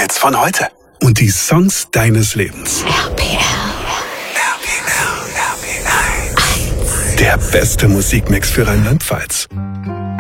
Hits von heute. Und die Songs deines Lebens. RPL. Der beste Musikmix für Rheinland-Pfalz.